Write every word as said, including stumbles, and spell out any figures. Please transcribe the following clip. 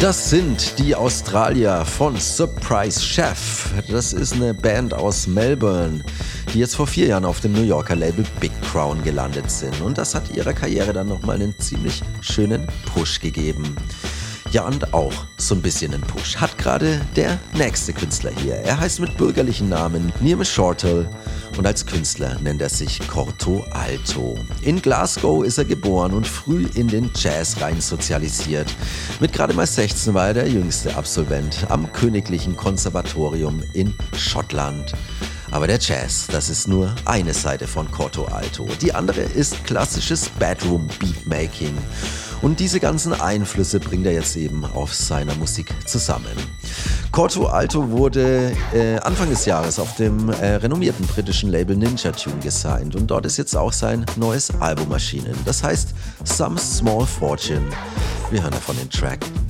Das sind die Australier von Surprise Chef. Das ist eine Band aus Melbourne, die jetzt vor vier Jahren auf dem New Yorker Label Big Crown gelandet sind. Und das hat ihrer Karriere dann nochmal einen ziemlich schönen Push gegeben. Ja, und auch so ein bisschen einen Push hat gerade der nächste Künstler hier. Er heißt mit bürgerlichen Namen Nirme Shortall und als Künstler nennt er sich Corto Alto. In Glasgow ist er geboren und früh in den Jazz rein sozialisiert. Mit gerade mal sechzehn war er der jüngste Absolvent am Königlichen Konservatorium in Schottland. Aber der Jazz, das ist nur eine Seite von Corto Alto. Die andere ist klassisches Bedroom Beatmaking. Und diese ganzen Einflüsse bringt er jetzt eben auf seiner Musik zusammen. Corto Alto wurde äh, Anfang des Jahres auf dem äh, renommierten britischen Label Ninja Tune gesigned. Und dort ist jetzt auch sein neues Album erschienen. Das heißt Some Small Fortune. Wir hören davon den Track